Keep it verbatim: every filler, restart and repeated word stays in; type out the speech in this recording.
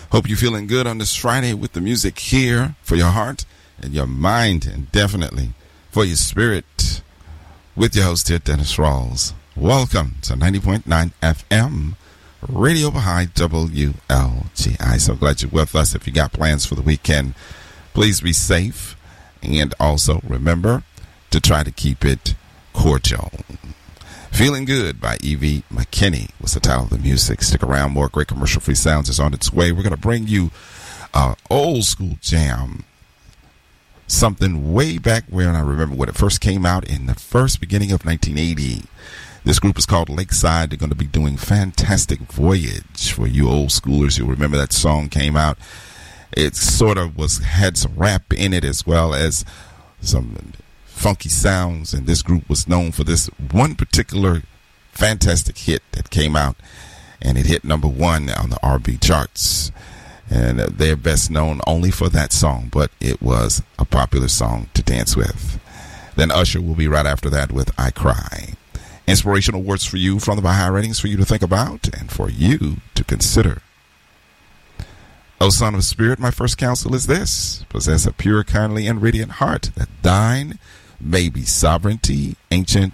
Hope you're feeling good on this Friday with the music here for your heart and your mind, and definitely for your spirit. With your host here, Dennis Rawls. Welcome to ninety point nine F M, Radio Baha'i W L G I. So glad you're with us. If you got plans for the weekend, please be safe. And also remember to try to keep it cordial. Feeling Good by Evie McKinney was the title of the music. Stick around. More great commercial-free sounds is on its way. We're going to bring you an old school jam. Something way back when I remember when it first came out in the first beginning of nineteen eighty. This group is called Lakeside. They're going to be doing Fantastic Voyage. For you old schoolers, you'll remember that song came out. It sort of was had some rap in it as well as some funky sounds, and this group was known for this one particular fantastic hit that came out, and it hit number one on the R and B charts. And they're best known only for that song, but it was a popular song to dance with. Then Usher will be right after that with I Cry. Inspirational words for you from the Baha'i Writings for you to think about and for you to consider. O Son of Spirit, my first counsel is this: possess a pure, kindly, and radiant heart, that thine may be sovereignty, ancient,